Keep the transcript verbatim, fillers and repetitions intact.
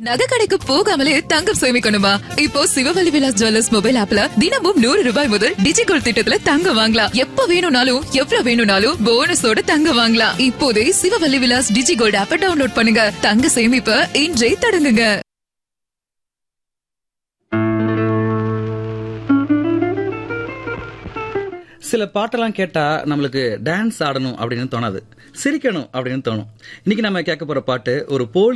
நகை கடைக்கு போகாமலே தங்கம் சேமிக்கணுமா? இப்போ சிவவல்லி விலாஸ் ஜுவல்லர்ஸ் மொபைல் ஆப்ல தினமும் நூறு ரூபாய் முதல் டிஜிகோல்ட் திட்டத்துல தங்கம் வாங்கலாம். எப்ப வேணும்னாலும் எவ்வளவு வேணும்னாலும் போனஸோட தங்கம் வாங்கலாம். இப்போதே சிவவல்லி விலாஸ் டிஜிகோல்ட் ஆப்பை டவுன்லோட் பண்ணுங்க. தங்க சேமிப்ப இன்றே தொடங்குங்க. சில பாட்டெல்லாம் கேட்டா நம்மளுக்கு டான்ஸ் ஆடணும் அப்படின்னு தோணாது, சிரிக்கணும் அப்படின்னு தோணும். இன்னைக்கு நம்ம கேட்க போற பாட்டு ஒரு போலி